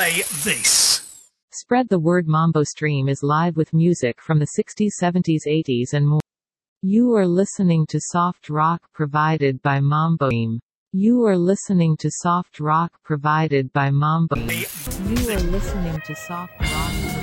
play this. Spread the word. Mambo Stream is live with music from the 60s, 70s, 80s and more. You are listening to soft rock provided by Mambo Stream. You are listening to soft rock provided by Mambo. You are listening to soft rock.